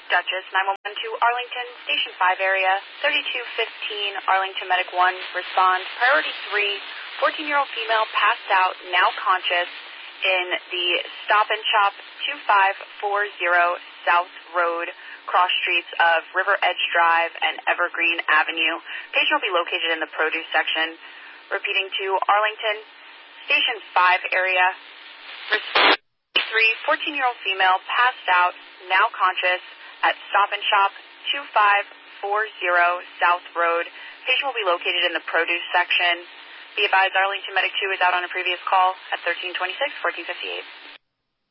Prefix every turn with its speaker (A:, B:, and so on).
A: Duchess 911 to Arlington, Station 5 area, 3215 Arlington Medic 1, respond. Priority 3, 14-year-old female passed out, now conscious, in the Stop and Shop 2540 South Road, cross streets of River Edge Drive and Evergreen Avenue. Patient will be located in the produce section. Repeating to Arlington, Station 5 area, respond 3, 14-year-old female passed out, now conscious, at Stop and Shop 2540 South Road. Patient will be located in the produce section. Be advised, Arlington Medic 2 is out on a previous call at 1326-1458.